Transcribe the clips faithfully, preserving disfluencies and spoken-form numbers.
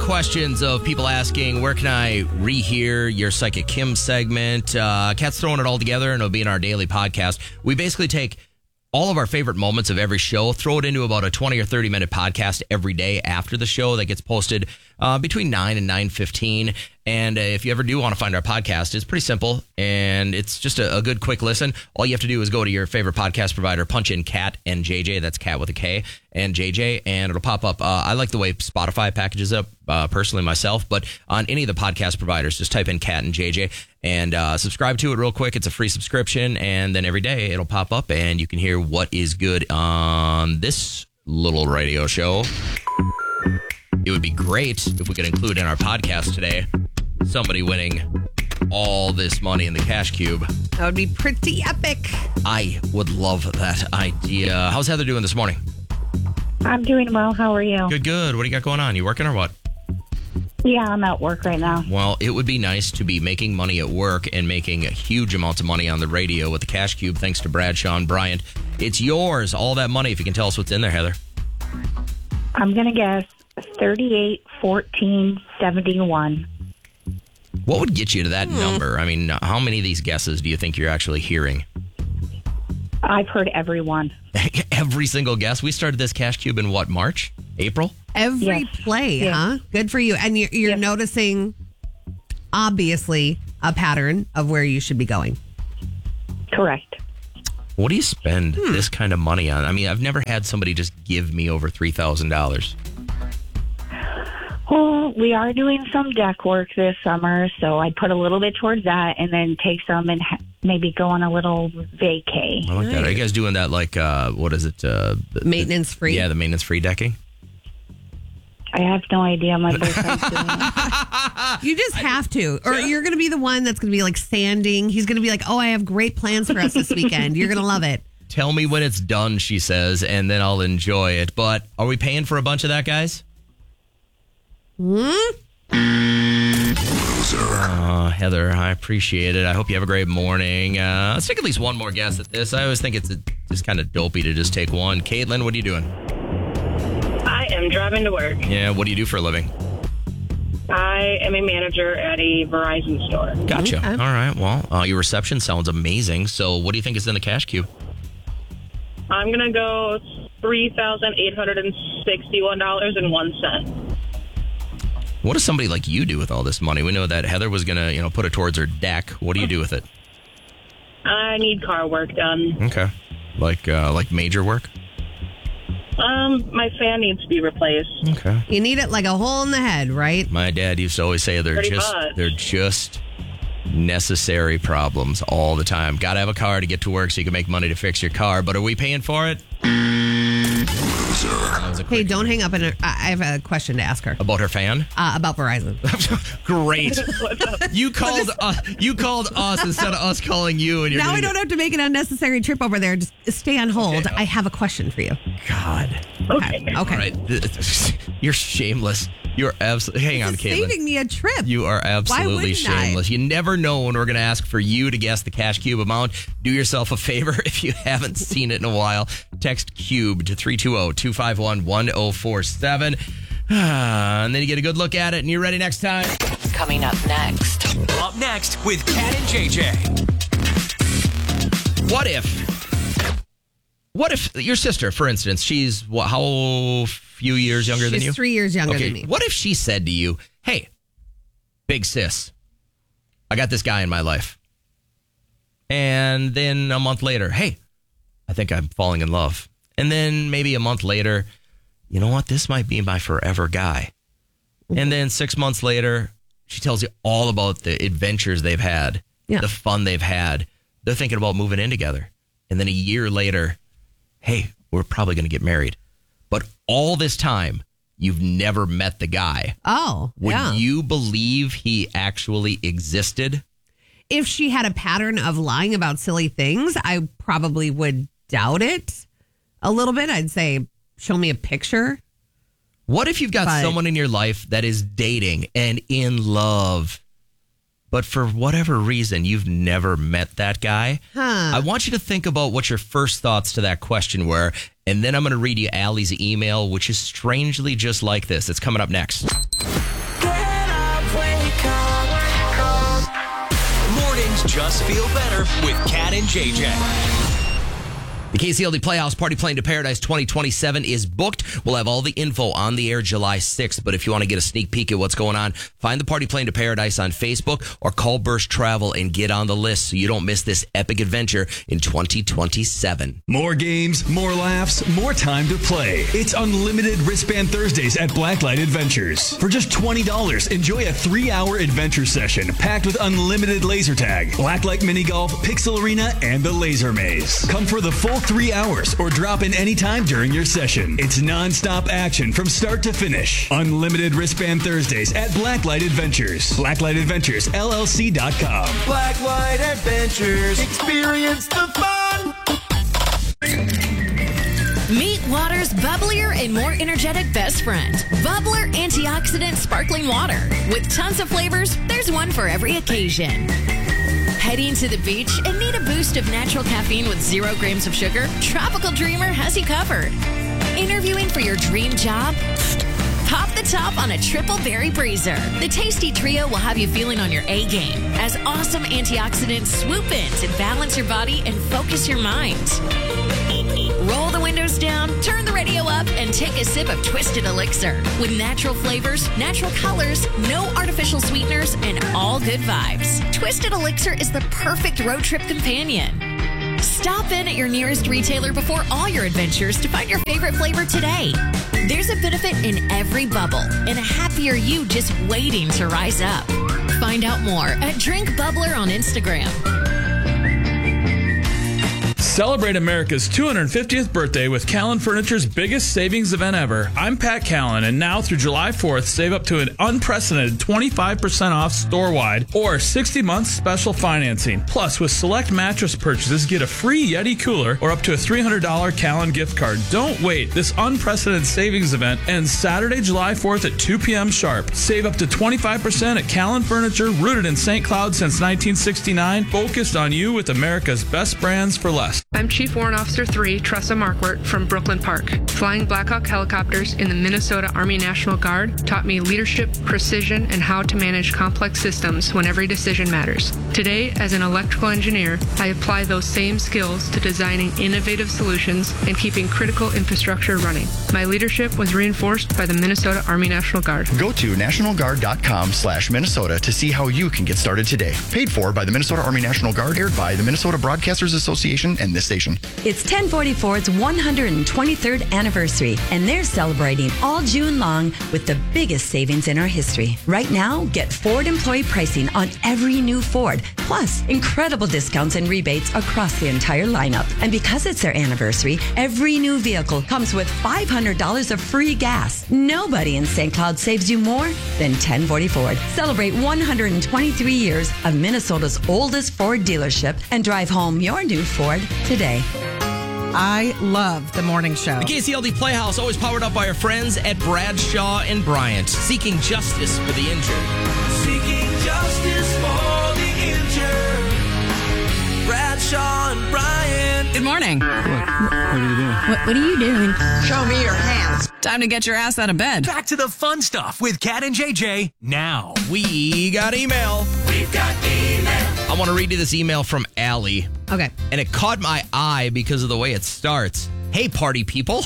questions of people asking, where can I rehear your Psychic Kim segment? Uh, Kat's throwing it all together, and it'll be in our daily podcast. We basically take all of our favorite moments of every show, throw it into about a twenty or thirty minute podcast every day after the show that gets posted uh, between nine and nine fifteen. And uh, if you ever do want to find our podcast, it's pretty simple, and it's just a, a good quick listen. All you have to do is go to your favorite podcast provider, punch in Cat and J J, that's Cat with a K, and J J, and it'll pop up. Uh, I like the way Spotify packages up, uh, personally myself, but on any of the podcast providers, just type in Cat and J J, and uh, subscribe to it real quick. It's a free subscription, and then every day it'll pop up, and you can hear what is good on this little radio show. It would be great if we could include in our podcast today somebody winning all this money in the Cash Cube. That would be pretty epic. I would love that idea. How's Heather doing this morning? I'm doing well. How are you? Good, good. What do you got going on? You working or what? Yeah, I'm at work right now. Well, it would be nice to be making money at work and making a huge amounts of money on the radio with the Cash Cube, thanks to Bradshaw and Bryant. It's yours, all that money, if you can tell us what's in there, Heather. I'm going to guess thirty-eight, fourteen, seventy-one. What would get you to that hmm. number? I mean, how many of these guesses do you think you're actually hearing? I've heard every one. Every single guess? We started this Cash Cube in what, March? April? Every yes. play, yes. huh? Good for you. And you're, you're yes. noticing, obviously, a pattern of where you should be going. Correct. What do you spend hmm. this kind of money on? I mean, I've never had somebody just give me over three thousand dollars. Well, we are doing some deck work this summer, so I'd put a little bit towards that and then take some and ha- maybe go on a little vacay. I like nice. that. Are you guys doing that like, uh, what is it? Uh, maintenance free? Yeah, the maintenance free decking. I have no idea. My boyfriend's doing it. You just have to. Or you're going to be the one that's going to be like sanding. He's going to be like, oh, I have great plans for us this weekend. You're going to love it. Tell me when it's done, she says, and then I'll enjoy it. But are we paying for a bunch of that, guys? Hmm? Uh, Heather, I appreciate it. I hope you have a great morning. Uh, let's take at least one more guess at this. I always think it's a, just kind of dopey to just take one. Caitlin, what are you doing? I am driving to work. Yeah, what do you do for a living? I am a manager at a Verizon store. Gotcha. Okay. All right. Well, uh, your reception sounds amazing. So what do you think is in the Cash Cube? I'm going to go three thousand eight hundred sixty-one dollars and one cent. What does somebody like you do with all this money? We know that Heather was going to, you know, put it towards her deck. What do you do with it? I need car work done. Okay. Like uh, like major work? Um, my fan needs to be replaced. Okay. You need it like a hole in the head, right? My dad used to always say they're Pretty just much. they're just necessary problems all the time. Got to have a car to get to work so you can make money to fix your car. But are we paying for it? Hey, don't hang up. And I have a question to ask her. About her fan? Uh, about Verizon. Great. You called uh, you called us instead of us calling you. And you're Now doing I don't it. have to make an unnecessary trip over there. Just stay on hold. Okay. I have a question for you. God. Okay. Okay. All right. You're shameless. You're absolutely. Hang on, This is Caitlin. saving me a trip. You are absolutely wouldn't I? shameless. You never know when we're going to ask for you to guess the Cash Cube amount. Do yourself a favor if you haven't seen it in a while. Text CUBE to three two zero, two five one, one zero four seven. And then you get a good look at it, and you're ready next time. Coming up next. Up next with Cat and J J. What if, what if your sister, for instance, she's what, how few years younger She's than you? three years younger Okay, than me. what if she said to you, hey, big sis, I got this guy in my life. And then a month later, hey, I think I'm falling in love. And then maybe a month later, you know what? This might be my forever guy. And then six months later, she tells you all about the adventures they've had, Yeah. the fun they've had. They're thinking about moving in together. And then a year later, hey, we're probably going to get married. But all this time, you've never met the guy. Oh, Would yeah. you believe he actually existed? If she had a pattern of lying about silly things, I probably would doubt it a little bit. I'd say, show me a picture. What if you've got But- someone in your life that is dating and in love, but for whatever reason, you've never met that guy? Huh. I want you to think about what your first thoughts to that question were, and then I'm going to read you Allie's email, which is strangely just like this. It's coming up next. just feel better with Cat and J J. The K C L D Playhouse Party Plane to Paradise twenty twenty-seven is booked. We'll have all the info on the air July sixth. But if you want to get a sneak peek at what's going on, find the Party Plane to Paradise on Facebook or call Burst Travel and get on the list so you don't miss this epic adventure in twenty twenty-seven. More games, more laughs, more time to play. It's Unlimited Wristband Thursdays at Blacklight Adventures. For just twenty dollars, enjoy a three-hour adventure session packed with unlimited laser tag, Blacklight Mini Golf, Pixel Arena, and the Laser Maze. Come for the full three hours or drop in anytime during your session. It's non-stop action from start to finish. Unlimited Wristband Thursdays at Blacklight Adventures. Blacklight Adventures L L C dot com. Blacklight Adventures. Experience the fun. Meet water's bubblier and more energetic best friend. Bubbler Antioxidant Sparkling Water. With tons of flavors, there's one for every occasion. Heading to the beach and need a boost of natural caffeine with zero grams of sugar? Tropical Dreamer has you covered. Interviewing for your dream job? Pop the top on a triple berry breezer. The tasty trio will have you feeling on your A game as awesome antioxidants swoop in to balance your body and focus your mind. Roll the windows down, turn the radio up, and take a sip of Twisted Elixir. With natural flavors, natural colors, no artificial sweeteners, and all good vibes. Twisted Elixir is the perfect road trip companion. Stop in at your nearest retailer before all your adventures to find your favorite flavor today. There's a benefit in every bubble and a happier you just waiting to rise up. Find out more at Drink Bubbler on Instagram. Celebrate America's two hundred fiftieth birthday with Callan Furniture's biggest savings event ever. I'm Pat Callan, and now through July fourth, save up to an unprecedented twenty-five percent off store-wide or sixty months special financing. Plus, with select mattress purchases, get a free Yeti cooler or up to a three hundred dollars Callan gift card. Don't wait. This unprecedented savings event ends Saturday, July fourth at two p.m. sharp. Save up to twenty-five percent at Callan Furniture, rooted in Saint Cloud since nineteen sixty-nine, focused on you with America's best brands for less. I'm Chief Warrant Officer three, Tressa Markwart from Brooklyn Park. Flying Black Hawk helicopters in the Minnesota Army National Guard taught me leadership, precision, and how to manage complex systems when every decision matters. Today, as an electrical engineer, I apply those same skills to designing innovative solutions and keeping critical infrastructure running. My leadership was reinforced by the Minnesota Army National Guard. Go to national guard dot com slash Minnesota to see how you can get started today. Paid for by the Minnesota Army National Guard, aired by the Minnesota Broadcasters Association and this station. It's ten forty-four's one hundred twenty-third anniversary, and they're celebrating all June long with the biggest savings in our history. Right now, get Ford employee pricing on every new Ford, plus incredible discounts and rebates across the entire lineup. And because it's their anniversary, every new vehicle comes with five hundred dollars of free gas. Nobody in Saint Cloud saves you more than ten forty Ford. Celebrate one hundred twenty-three years of Minnesota's oldest Ford dealership and drive home your new Ford today. I love the morning show. The K C L D Playhouse, always powered up by our friends at Bradshaw and Bryant, seeking justice for the injured. Seeking justice for the injured. Bradshaw and Bryant. Good morning. What? What are you doing? What, what are you doing? Show me your hands. Time to get your ass out of bed. Back to the fun stuff with Cat and J J now. We got email. We've got email. I want to read you this email from Allie. Okay. And it caught my eye because of the way it starts. Hey, party people.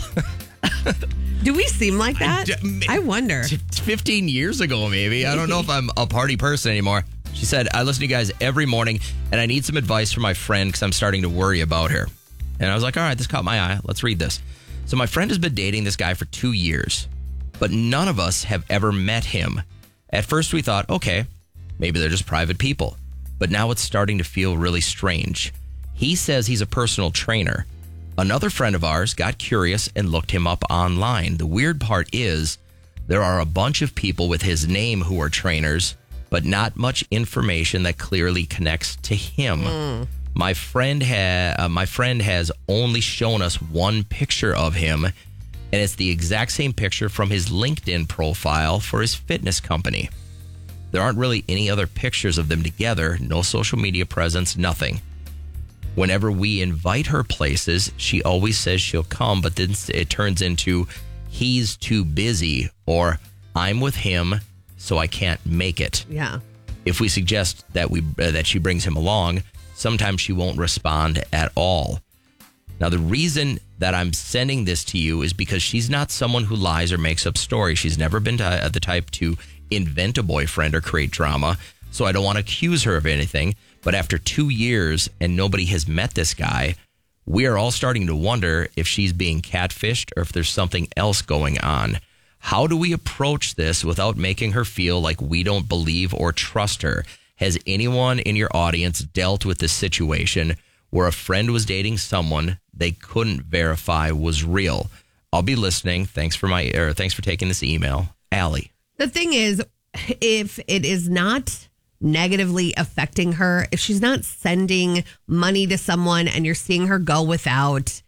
Do we seem like that? I, d- I wonder. fifteen years ago, maybe. I don't know if I'm a party person anymore. She said, I listen to you guys every morning, and I need some advice from my friend because I'm starting to worry about her. And I was like, all right, this caught my eye. Let's read this. So my friend has been dating this guy for two years, but none of us have ever met him. At first, we thought, okay, maybe they're just private people. But now it's starting to feel really strange. He says he's a personal trainer. Another friend of ours got curious and looked him up online. The weird part is there are a bunch of people with his name who are trainers, but not much information that clearly connects to him. Mm. My friend ha- uh, my friend has only shown us one picture of him, and it's the exact same picture from his LinkedIn profile for his fitness company. There aren't really any other pictures of them together, no social media presence, nothing. Whenever we invite her places, she always says she'll come, but then it turns into he's too busy or I'm with him, so I can't make it. Yeah. If we suggest that we uh, that she brings him along, sometimes she won't respond at all. Now, the reason that I'm sending this to you is because she's not someone who lies or makes up stories. She's never been to, uh, the type to invent a boyfriend or create drama, so I don't want to accuse her of anything. But after two years and nobody has met this guy, we are all starting to wonder if she's being catfished or if there's something else going on. How do we approach this without making her feel like we don't believe or trust her? Has anyone in your audience dealt with this situation where a friend was dating someone they couldn't verify was real? I'll be listening. Thanks for my or thanks for taking this email. Allie. The thing is, if it is not negatively affecting her, if she's not sending money to someone and you're seeing her go without,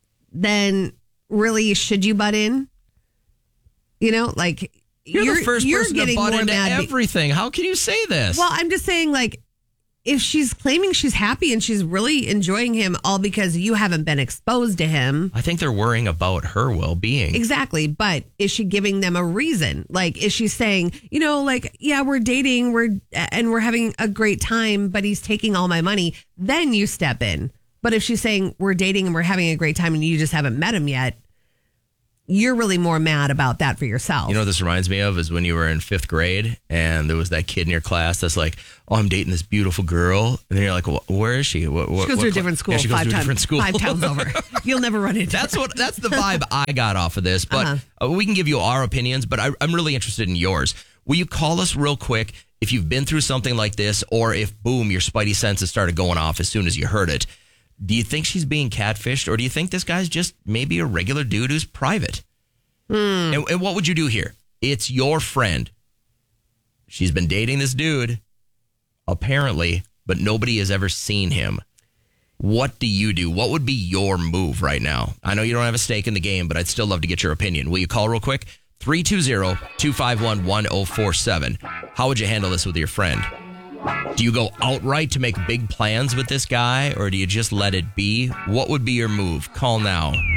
then really, should you butt in? You know, like you're, you're the first you're person to butt into everything. How can you say this? Well, I'm just saying, like, if she's claiming she's happy and she's really enjoying him all because you haven't been exposed to him. I think they're worrying about her well-being. Exactly. But is she giving them a reason? Like, is she saying, you know, like, yeah, we're dating, we're and we're having a great time, but he's taking all my money. Then you step in. But if she's saying we're dating and we're having a great time and you just haven't met him yet, you're really more mad about that for yourself. You know what this reminds me of is when you were in fifth grade and there was that kid in your class that's like, oh, I'm dating this beautiful girl. And then you're like, well, where is she? What, what, she goes what to a cl- different school. Yeah, she goes five to a times, different school. Five towns over. You'll never run into That's her. what. That's the vibe I got off of this. But Uh-huh. uh, we can give you our opinions, but I, I'm really interested in yours. Will you call us real quick if you've been through something like this or if, boom, your spidey senses started going off as soon as you heard it? Do you think she's being catfished or do you think this guy's just maybe a regular dude who's private? Hmm. And, and what would you do here? It's your friend. She's been dating this dude, apparently, but nobody has ever seen him. What do you do? What would be your move right now? I know you don't have a stake in the game, but I'd still love to get your opinion. Will you call real quick? three two zero, two five one, one zero four seven. How would you handle this with your friend? Do you go outright to make big plans with this guy, or do you just let it be? What would be your move? Call now.